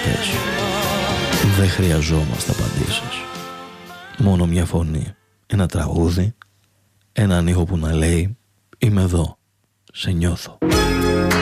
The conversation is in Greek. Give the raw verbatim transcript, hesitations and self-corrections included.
αυτές. Δεν χρειαζόμαστε απαντήσεις. Μόνο μια φωνή, ένα τραγούδι, έναν ήχο που να λέει «Είμαι εδώ, σε νιώθω».